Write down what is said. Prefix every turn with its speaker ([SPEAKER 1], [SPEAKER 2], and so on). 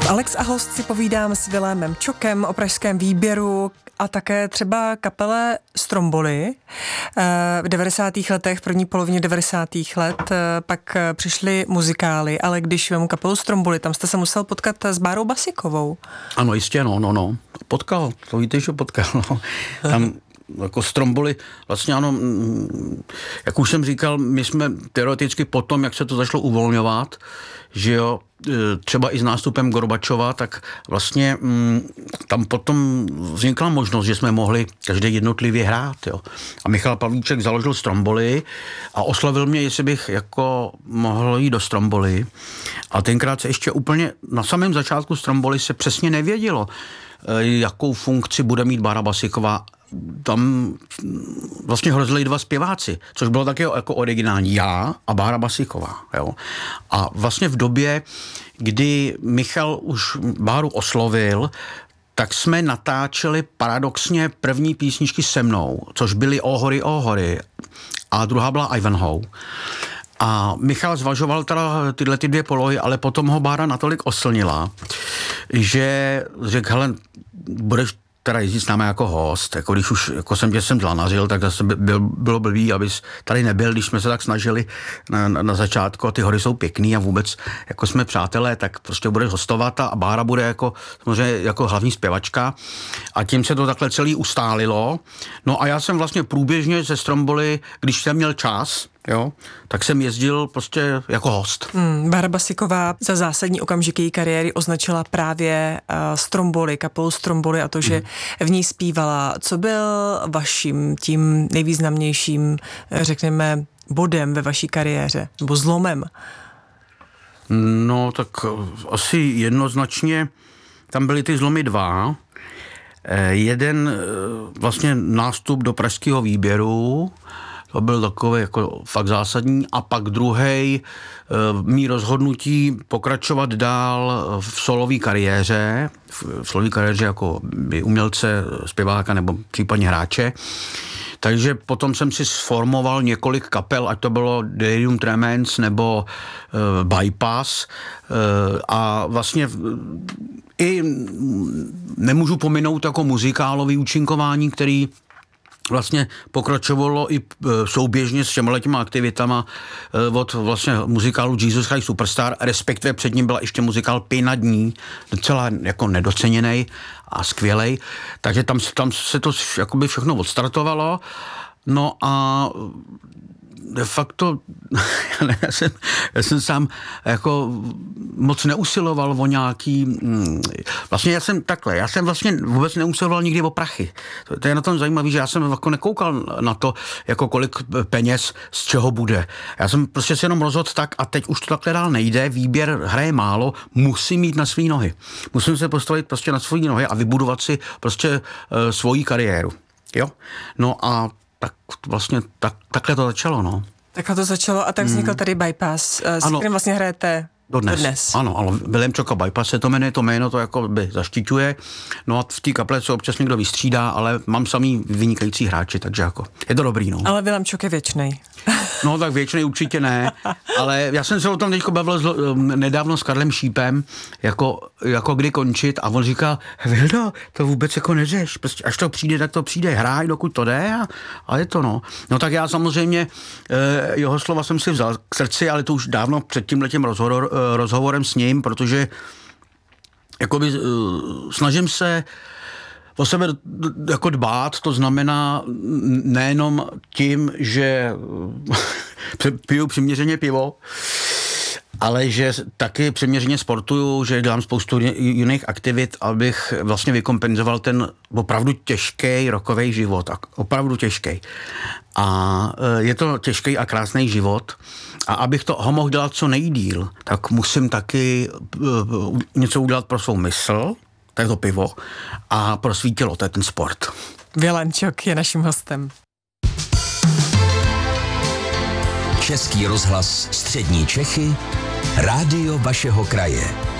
[SPEAKER 1] Alex a host si povídám s Vilémem Čokem o pražském výběru a také třeba kapele Stromboli. V 90. letech, první polovině 90. let, pak přišly muzikály, ale když vemu kapelu Stromboli, tam jste se musel potkat s Bárou Basikovou.
[SPEAKER 2] Ano, jistě, no. Potkal, to víte, že potkal, no. Tam jako Stromboli, vlastně ano, jak už jsem říkal, my jsme teoreticky potom, jak se to začalo uvolňovat, že jo, třeba i s nástupem Gorbačova, tak vlastně tam potom vznikla možnost, že jsme mohli každý jednotlivě hrát, jo. A Michal Pavlíček založil Stromboli a oslovil mě, jestli bych jako mohl jít do Stromboli. A tenkrát se ještě úplně na samém začátku Stromboli se přesně nevědělo, jakou funkci bude mít Bára Basiková. Tam vlastně hrozili dva zpěváci, což bylo taky jako originální, já a Bára Basiková. Jo. A vlastně v době, kdy Michal už Báru oslovil, tak jsme natáčeli paradoxně první písničky se mnou, což byly O hory, a druhá byla Ivanhoe. A Michal zvažoval teda tyhle ty dvě polohy, ale potom ho Bára natolik oslnila, že řekl, hele, budeš teda jezdit s námi jako host, jako když už jako jsem tě sem zlanařil, tak zase bylo blbý, abys tady nebyl, když jsme se tak snažili na začátku a ty hory jsou pěkný a vůbec jako jsme přátelé, tak prostě budeš hostovat a Bára bude jako samozřejmě jako hlavní zpěvačka a tím se to takhle celý ustálilo. No a já jsem vlastně průběžně ze Stromboli, když jsem měl čas, jo, tak jsem jezdil prostě jako host.
[SPEAKER 1] Bára Basiková za zásadní okamžik její kariéry označila právě Stromboli, kapelu Stromboli a to, že v ní zpívala. Co byl vaším tím nejvýznamnějším, řekněme, bodem ve vaší kariéře, nebo zlomem?
[SPEAKER 2] No, tak asi jednoznačně tam byly ty zlomy dva. Jeden vlastně nástup do pražského výběru, to byl takový jako fakt zásadní. A pak druhej mý rozhodnutí pokračovat dál v solové kariéře. V solové kariéře jako umělce, zpěváka nebo případně hráče. Takže potom jsem si sformoval několik kapel, ať to bylo Delirium Tremens nebo Bypass. A vlastně i nemůžu pominout jako muzikálový účinkování, který vlastně pokračovalo i souběžně s těma aktivitama od vlastně muzikálu Jesus Christ Superstar, respektive před ním byla ještě muzikál Pij na dní, docela jako nedoceněnej a skvělej, takže tam se to jakoby všechno odstartovalo, no a de facto já jsem sám jako moc neusiloval o nějaký, vlastně já jsem vlastně vůbec neusiloval nikdy o prachy. To je na tom zajímavé, že já jsem jako nekoukal na to, jako kolik peněz z čeho bude. Já jsem prostě si jenom rozhodl tak a teď už to takhle dál nejde, výběr hraje málo, musím jít na svý nohy. Musím se postavit prostě na svý nohy a vybudovat si prostě svoji kariéru. Jo? No a tak vlastně takhle to začalo, no.
[SPEAKER 1] Takhle to začalo a tak vznikl tady Bypass, s kterým vlastně hrajete dodnes.
[SPEAKER 2] Ano, ale Vilém Čoka Bypass se to jmenuje, to jméno to jako by zaštiťuje. No a v té kaple se občas někdo vystřídá, ale mám samý vynikající hráči, takže jako je to dobrý, no.
[SPEAKER 1] Ale Vilém Čok je věčnej.
[SPEAKER 2] No tak věčnej určitě ne, ale já jsem se o tom teďko bavil nedávno s Karlem Šípem, jako kdy končit a on říkal, Vildo, to vůbec jako neřeš, prostě až to přijde, tak to přijde, hráj, dokud to jde a je to, no. No tak já samozřejmě jeho slova jsem si vzal k srdci, ale to už dávno před tímhletím rozhovorem s ním, protože jakoby snažím se o sebe jako dbát, to znamená nejenom tím, že piju přiměřeně pivo, ale že taky přiměřeně sportuju, že dělám spoustu jiných aktivit, abych vlastně vykompenzoval ten opravdu těžký rokový život. Opravdu těžký. A je to těžký a krásný život. A abych ho mohl dělat co nejdýl, tak musím taky něco udělat pro svou mysl, to je to pivo, a pro svý tělo, to je ten sport.
[SPEAKER 1] Vilém Čok je naším hostem.
[SPEAKER 3] Český rozhlas Střední Čechy, rádio vašeho kraje.